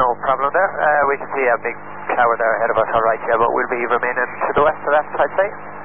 no problem there. We can see a big tower there ahead of us, alright, yeah, but we'll be remaining to the west of that, I'd say.